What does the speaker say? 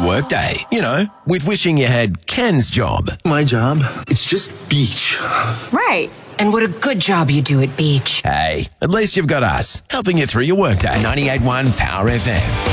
your workday. You know, with wishing you had Ken's job. My job? It's just beach. Right. And what a good job you do at Beach. Hey, at least you've got us, helping you through your workday. 98.1 Power FM.